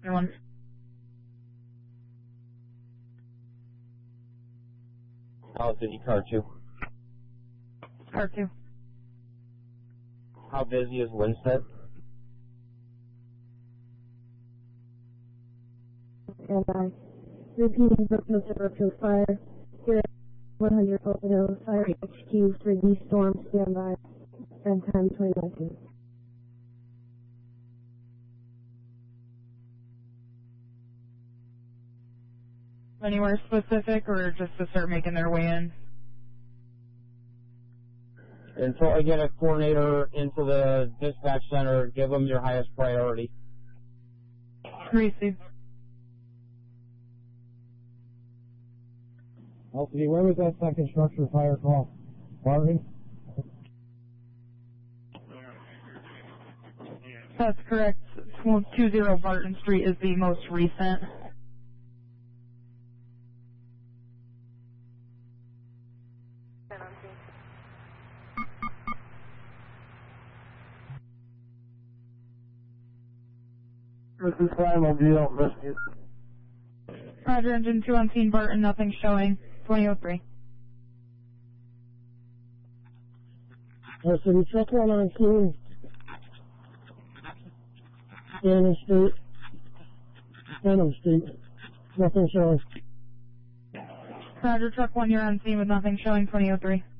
Anyone? How's City Car 2? Car 2. How busy is Winstead? And I repeating for Pacific Fire. Here at 100 Pocono Fire HQ for the storm standby. And time 2019. Anywhere specific, or just to start making their way in? Until I get a coordinator into the dispatch center, give them your highest priority. Received. LCD, where was that second structure fire call? Barton? That's correct. 20 Barton Street is the most recent. This is Flymobile, rescue. Roger, engine 2 on scene, Barton, nothing showing. 2003. LCD, truck 1 on scene. Stanton Street. Stanton Street. Nothing showing. Roger, truck 1, you're on scene with nothing showing. 2003.